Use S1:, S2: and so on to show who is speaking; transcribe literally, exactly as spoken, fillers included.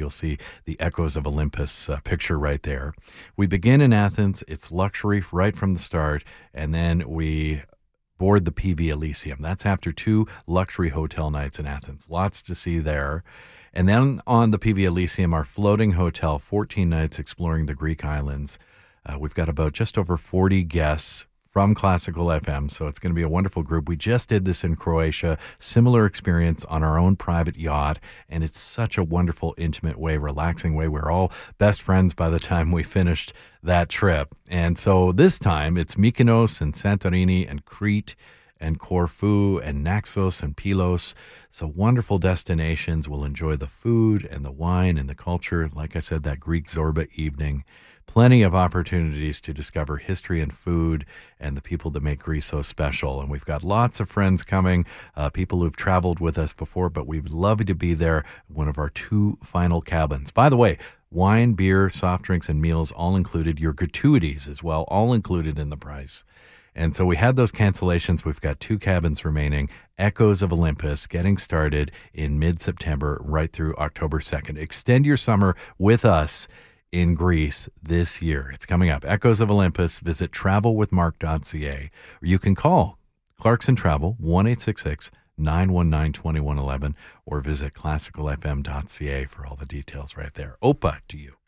S1: you'll see the Echoes of Olympus uh, picture right there. We begin in Athens. It's luxury right from the start, and then we board the P V Elysium. That's after two luxury hotel nights in Athens. Lots to see there. And then on the P V Elysium, our floating hotel, fourteen nights exploring the Greek islands. Uh, we've got about just over forty guests from Classical F M, so it's going to be a wonderful group. We just did this in Croatia, similar experience on our own private yacht, and it's such a wonderful, intimate way, relaxing way. We're all best friends by the time we finished that trip. And so this time, it's Mykonos and Santorini and Crete and Corfu and Naxos and Pylos. So wonderful destinations. We'll enjoy the food and the wine and the culture. Like I said, that Greek Zorba evening. Plenty of opportunities to discover history and food and the people that make Greece so special. And we've got lots of friends coming, uh, people who've traveled with us before, but we'd love you to be there, one of our two final cabins. By the way, wine, beer, soft drinks, and meals all included. Your gratuities as well, all included in the price. And so we had those cancellations. We've got two cabins remaining. Echoes of Olympus getting started in mid-September right through October second. Extend your summer with us in Greece this year. It's coming up. Echoes of Olympus. Visit travel with mark dot c a. Or you can call Clarkson Travel, one eight six six, nine one nine, two one one one, or visit classical f m dot c a for all the details right there. Opa to you.